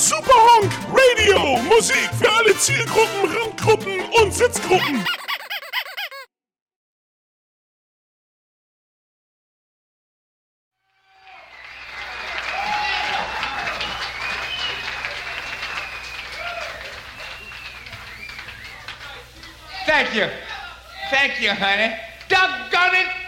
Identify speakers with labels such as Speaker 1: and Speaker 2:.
Speaker 1: Superhonk Radio. Musik für alle Zielgruppen, Randgruppen und Sitzgruppen.
Speaker 2: Thank you. Thank you, honey. Doggone it.